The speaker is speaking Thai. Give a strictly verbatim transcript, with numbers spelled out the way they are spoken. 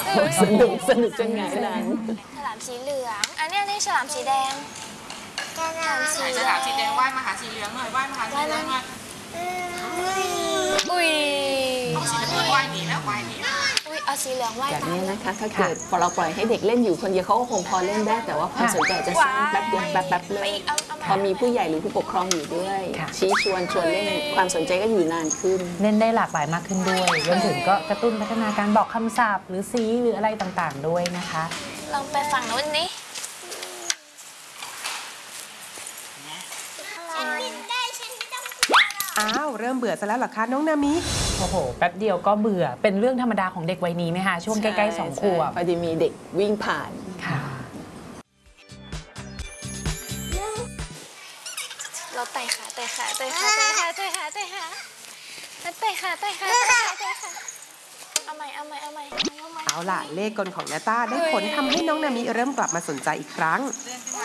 สนุกสนุกจนหงายหลังฉลามสีเหลืองอันนี้นี่ฉลามสีแดงฉลามสีฉลามสีแดงว่ายมาหาสีเหลืองหน่อยว่ายมาหาสีเหลืองหน่อยอุ้ยเอาสีเหลืองว่ายหนีแล้วว่ายหนีอุ้ยเอาสีเหลืองว่ายแบบนี้นะคะถ้าเกิดพอเราปล่อยให้เด็กเล่นอยู่คนเดียวเขาก็คงพอเล่นได้แต่ว่าความสนใจจะสั้นแป๊บเดียวแป๊บแป๊บเลยพอมีผู้ใหญ่หรือผู้ปกครองอยู่ด้วยชี้ชวนชวนเล่นความสนใจก็อยู่นานขึ้นเล่นได้หลากหลายมากขึ้นด้วยรวมถึงก็กระตุ้นพัฒนาการบอกคำศัพท์หรือสีหรืออะไรต่างๆด้วยนะคะลองไปฝั่งนู้นนี้อ้าวเริ่มเบื่อซะแล้วเหรอคะน้องนามิโอ้โหแป๊บเดียวก็เบื่อเป็นเรื่องธรรมดาของเด็กวัยนี้ไหมคะช่วงใกล้ๆสองขวบพอดีมีเด็กวิ่งผ่านค่ะเราไต่ขาไต่ขาไต่ขาไต่ขาไต่ขาไต่ขาไต่ขาไต่ขาไต่ขาไต่ขาเอาใหม่เอาใหม่เอาใหม่เอาล่ะเลขกลของนาต้าได้ผลทำให้น้องนามิเริ่มกลับมาสนใจอีกครั้ง